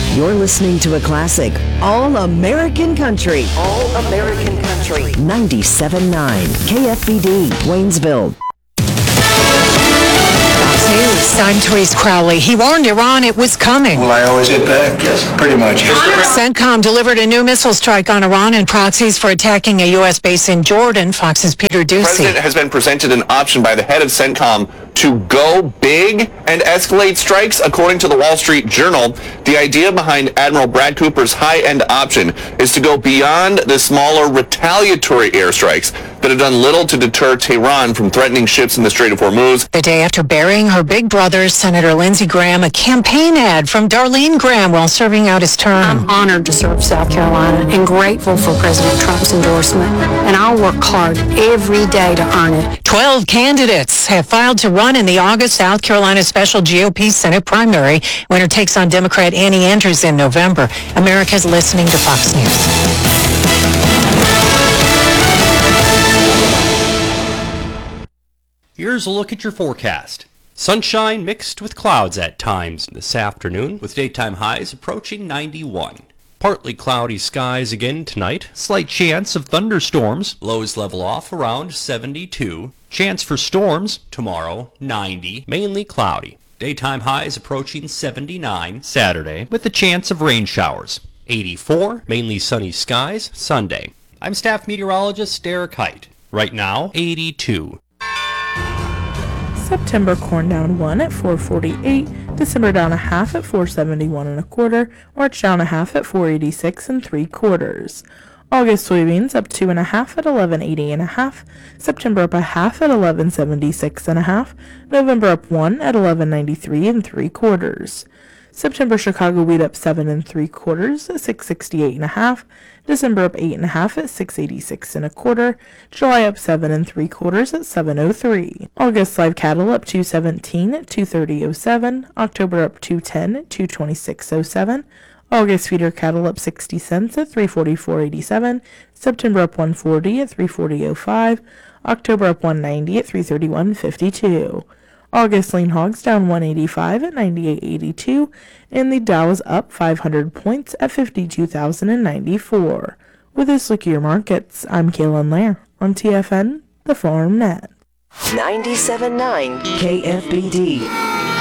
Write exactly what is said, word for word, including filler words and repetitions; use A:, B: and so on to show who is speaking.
A: You're listening to a classic, All American Country. All American Country. ninety-seven point nine K F B D, Waynesville.
B: News. I'm Therese Crowley. He warned Iran it was coming.
C: Will I always hit back? Yes, pretty much.
B: CENTCOM delivered a new missile strike on Iran and proxies for attacking a U S base in Jordan. Fox's Peter Ducey.
D: The president has been presented an option by the head of CENTCOM to go big and escalate strikes. According to the Wall Street Journal, the idea behind Admiral Brad Cooper's high-end option is to go beyond the smaller retaliatory airstrikes that have done little to deter Tehran from threatening ships in the Strait of Hormuz.
B: The day after burying her big brother, Senator Lindsey Graham, a campaign ad from Darlene Graham while serving out his term.
E: I'm honored to serve South Carolina and grateful for President Trump's endorsement, and I'll work hard every day to earn it.
B: Twelve candidates have filed to run in the August South Carolina special G O P Senate primary. Winner takes on Democrat Annie Andrews in November. America's listening to Fox News.
F: Here's a look at your forecast. Sunshine mixed with clouds at times this afternoon, with daytime highs approaching ninety-one. Partly cloudy skies again tonight. Slight chance of thunderstorms. Lows level off around seventy-two. Chance for storms tomorrow, ninety. Mainly cloudy. Daytime highs approaching seventy-nine Saturday, with the chance of rain showers. eighty-four. Mainly sunny skies Sunday. I'm staff meteorologist Derek Height. Right now, eighty-two.
G: September corn down one at four forty-eight, December down a half at four seventy-one and a quarter, March down a half at four eighty-six and three quarters. August soybeans up two and a half at eleven eighty and a half, September up a half at eleven seventy-six and a half, November up one at eleven ninety-three and three quarters. September Chicago wheat up seven and three quarters at six sixty-eight and a half, December up eight and a half at six eighty-six and a quarter, July up seven and three quarters at seven oh three. August live cattle up two seventeen at two thirty oh seven, October up two ten at two twenty-six oh seven, August feeder cattle up sixty cents at three forty-four eighty-seven, September up one forty at three forty oh five, October up one ninety at three thirty-one fifty-two. August lean hogs down one eighty-five at ninety-eight eighty-two, and the Dow's up five hundred points at fifty-two thousand ninety-four. With this look at your markets, I'm Kaylin Lair on T F N, the Farm Net.
A: ninety-seven point nine K F B D.